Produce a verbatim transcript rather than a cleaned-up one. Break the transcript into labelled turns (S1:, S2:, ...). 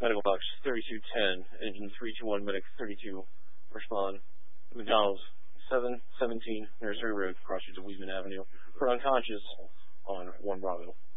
S1: Medical box thirty-two ten, engine three two one, medic thirty-two, respond. McDonald's, seven seventeen, Nursery Road, crossroads of Weisman Avenue, put unconscious on one Bravo.